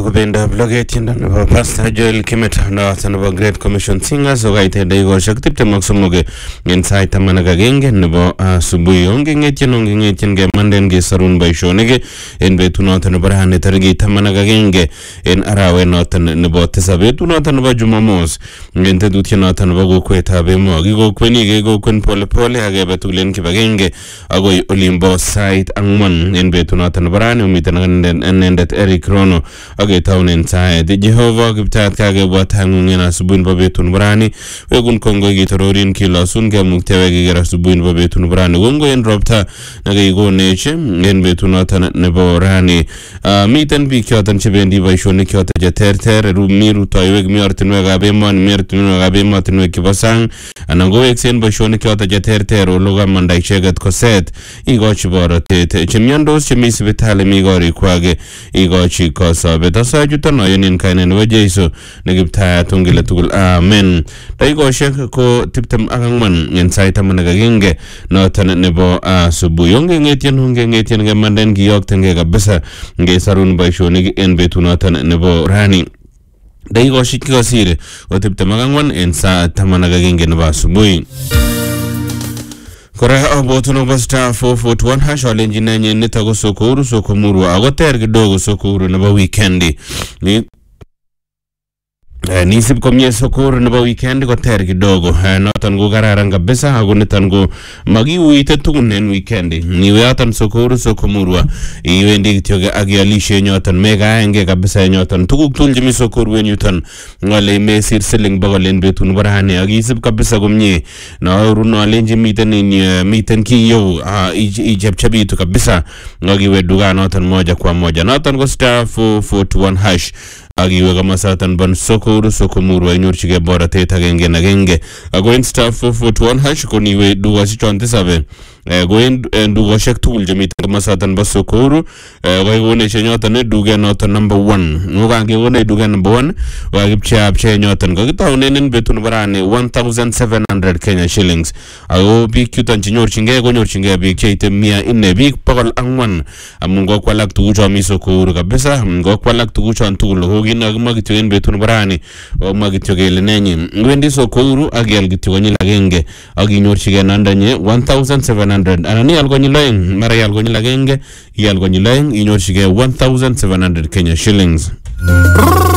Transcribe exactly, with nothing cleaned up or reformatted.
Benda bloget yinda nebo Pastor Joel Kimet noton nebo Great Commission Singers ogaite daigosiek tiptem ak somok en sait taman ak agenge nebo asubuhi. Ongengetyen ongengetyen kemanden kesarun boisionik en betut noton nebo rani tarikit taman ak agenge en arawet noton nebo tisab, betut noton nebo Jumamos en tetutiet noton nebo kokwetab emo. Kikokweni kekokwen pole pole ak kebe tugul en kibagenge agoi olimbo sait ang'wan en betut noton nebo rani. Umiten inendet Eric Rono aketaunen saet. Jehova kiptaat kakebwat hang'ung en asubuhi nebo betut nebo rani. Wekun kongoi kitororin kilosun kemuktewe kiker asubuhi nebo betut nebo rani. Kongoi en ropta nekikonech en betut noton nebo rani. Miten biik choton chebendi boisionik choton cheterter, mi rutoiwek, mi ortinwekab emoni, mi ortinwekab emotinwek chebo sang, anan koweksen boisionik choton cheterter ole kamanda icheket koset. Ikochi borotet chemiondos, chemi sipitali, mi korikwak, ikochi kosobet. Asachuton ayonin kainet nebo Jeiso nekiptayat ongile tugul amen. Daikosiek ko tiptem ak ang'wan en sait taman ak agenge noton nebo asubuhi. Ongengetyen ongengetyen kemanden kiyoktengei kabisa ngesarun boisionik en betut noton nebo rani. Daikosiek kikosir ko tiptem ak ang'wan en sait taman ak agenge nebo asubuhi. Kora aboto no star four forty-one hash walenji nenye nita ko Sokuru Sokomuru agoter kidogo Sokuru nebo weekendi. Ni nisip komye Sokuru nebo weekend ko ter kidogo. Noton ko kararan kabisa ako niton ko magiuite tugun en weekend. Niwe yoton Sokuru Sokomuru iwendi kityo ak ialishe nyoton megaenge kabisa nyoton. Tuguk tugul chemi Sokuru en yuton ngale mesir siling bogol en betut nebo rani ak isip kabisa komye. Naoru no alenji miten miten kiyo ichepchepitu kabisa ngakiwe duka noton moja kwa moja. Noton ko star four forty-one hash akiwe kamasatan ban Sokuru Sokomuru inyorchige borotet agenge agenge. Ako en star four forty-one hash koniwe dukosiek chon tisabe go en dukosiek tugul chemiten kamasatan ba Sokuru ko konech nyoton duket noton number one. Ngokangekone duket number one wakipcheapche nyoton kakitaunen en betut nebo rani one thousand seven hundred Kenya shillings. Ako biik chuton chenyorchingei konyorchingei biik cheite mia nne, biik bogol ang'wan amun kokwalak tuguchon mi Sokuru kabisa. Kokwalak tuguchon tugul ko kinakimwa kityo en betut nebo rani omwa kityo kele nenyi wendi Sokuru ak ial kityo konyil agenge ak inyorchigei nandanye one thousand seven hundred, anan ial konyil oeng, mara ial konyil agenge ial konyil oeng inyorchigei one thousand seven hundred Kenya shillings.